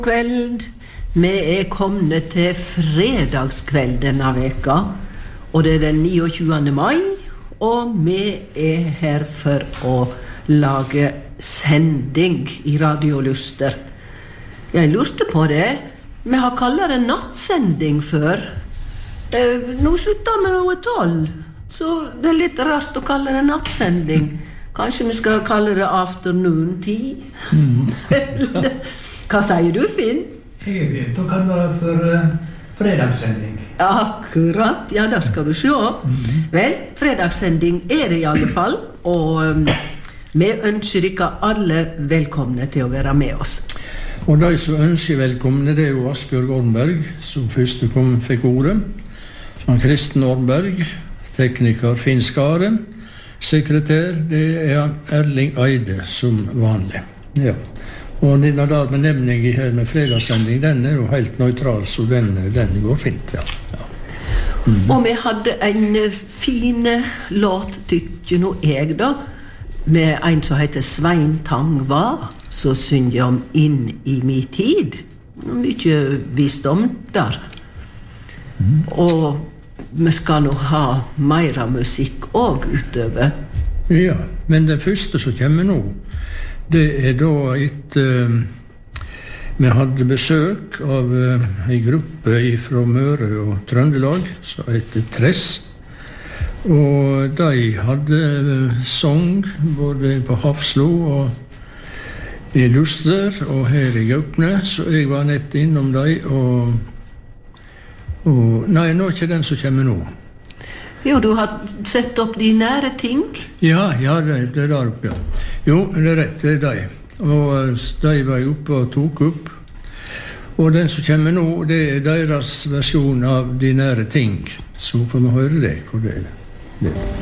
Kveld. Vi kommet til fredagskveld denne veka, og det den 29. mai, og vi her for å lage sending I Radio Luster. Jeg lurte på det. Vi har kallet det nattsending før. Nå slutter vi noe 12, så det litt rart å kalle det nattsending. Kanskje vi skal kalle det afternoon tea? Hva sier du, Finn? Jeg vet å kalle det for fredagssending. Akkurat, ja, da skal du se. Vel, fredagssending det I alle fall, og vi ønsker dere alle velkomne til å være med oss. Og de som ønsker velkomne, det jo Asbjørg Ornberg, som første fikk ordet. Kristen Ornberg, tekniker Finn Skare, sekretær, det Erling Eide som vanlig. Ja. Og denne dag med nemning her med fredagssending, den jo helt nøytral, så den går fint, ja. Og vi hadde en fin låt, tykker nå jeg da, med en som heter Svein Tangva, som synger om Inn I min tid. Mye visdom der. Og vi skal nå ha mer musikk også utover. Ja, men den første som kommer nå, det da vi hadde besøk av en gruppe fra Møre og Trøndelag, som heter Tress. Og de hadde sång både på Hafslo og I Luster og her I Gaupne, så jeg var nett innom dem, nei, nå ikke den som kommer nå. Jo, du har sett opp de nære ting. Ja, det der oppe, ja. Jo, det rett, det de. Og de var oppe og tok opp. Og den som kommer nå, det deres versjon av de nære ting. Så får vi høre det, hvor det